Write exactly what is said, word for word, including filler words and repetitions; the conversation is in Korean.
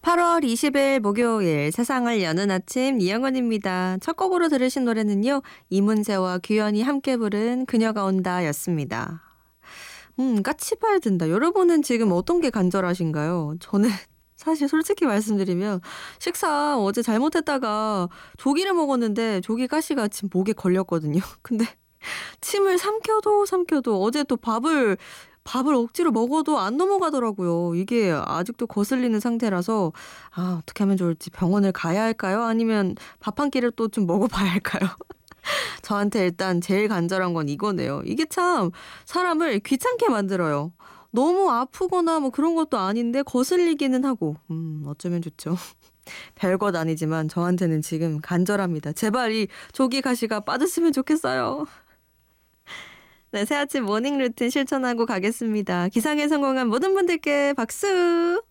팔월 이십일 목요일 세상을 여는 아침 이영은입니다. 첫 곡으로 들으신 노래는요. 이문세와 규현이 함께 부른 그녀가 온다 였습니다. 음, 까치발 든다. 여러분은 지금 어떤 게 간절하신가요? 저는 사실 솔직히 말씀드리면 식사 어제 잘못했다가 조기를 먹었는데 조기 가시가 지금 목에 걸렸거든요. 근데 침을 삼켜도 삼켜도 어제 또 밥을 밥을 억지로 먹어도 안 넘어가더라고요. 이게 아직도 거슬리는 상태라서 아 어떻게 하면 좋을지 병원을 가야 할까요? 아니면 밥 한 끼를 또 좀 먹어봐야 할까요? 저한테 일단 제일 간절한 건 이거네요. 이게 참 사람을 귀찮게 만들어요. 너무 아프거나 뭐 그런 것도 아닌데 거슬리기는 하고 음 어쩌면 좋죠. 별것 아니지만 저한테는 지금 간절합니다. 제발 이 조기 가시가 빠졌으면 좋겠어요. 네, 새아침 모닝 루틴 실천하고 가겠습니다. 기상에 성공한 모든 분들께 박수!